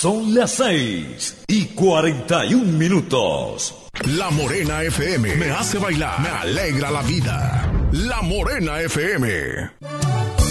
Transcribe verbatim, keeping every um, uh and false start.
Son las seis y cuarenta y un minutos. La Morena F M me hace bailar, me alegra la vida. La Morena F M.